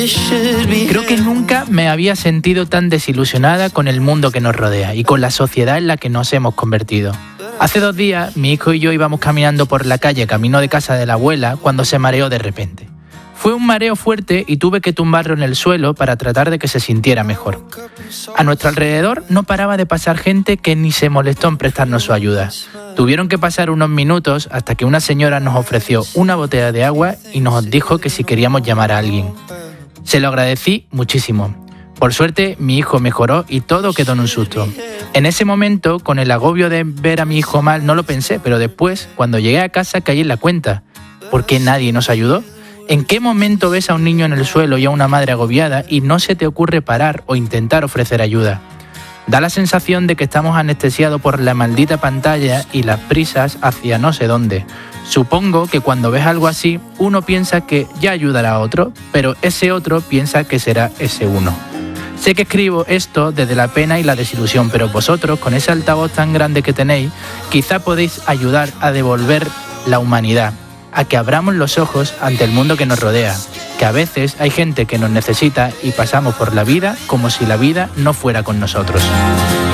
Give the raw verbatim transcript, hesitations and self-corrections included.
Creo que nunca me había sentido tan desilusionada con el mundo que nos rodea y con la sociedad en la que nos hemos convertido. Hace dos días, mi hijo y yo íbamos caminando por la calle camino de casa de la abuela cuando se mareó de repente. Fue un mareo fuerte y tuve que tumbarlo en el suelo para tratar de que se sintiera mejor. A nuestro alrededor no paraba de pasar gente que ni se molestó en prestarnos su ayuda. Tuvieron que pasar unos minutos hasta que una señora nos ofreció una botella de agua y nos dijo que si queríamos llamar a alguien. Se lo agradecí muchísimo. Por suerte, mi hijo mejoró y todo quedó en un susto. En ese momento, con el agobio de ver a mi hijo mal, no lo pensé, pero después, cuando llegué a casa, caí en la cuenta. ¿Por qué nadie nos ayudó? ¿En qué momento ves a un niño en el suelo y a una madre agobiada y no se te ocurre parar o intentar ofrecer ayuda? Da la sensación de que estamos anestesiados por la maldita pantalla y las prisas hacia no sé dónde. Supongo que cuando ves algo así, uno piensa que ya ayudará a otro, pero ese otro piensa que será ese uno. Sé que escribo esto desde la pena y la desilusión, pero vosotros, con ese altavoz tan grande que tenéis, quizá podéis ayudar a devolver la humanidad, a que abramos los ojos ante el mundo que nos rodea, que a veces hay gente que nos necesita y pasamos por la vida como si la vida no fuera con nosotros.